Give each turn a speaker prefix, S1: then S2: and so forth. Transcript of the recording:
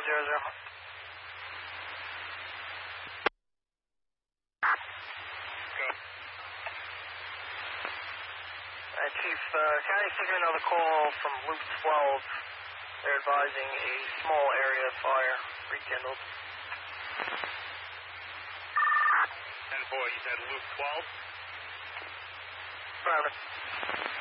S1: Chief, County's taking another call from Loop 12. They're advising a small area of fire rekindled.
S2: 10-4, you said Loop 12?
S1: Affirmative.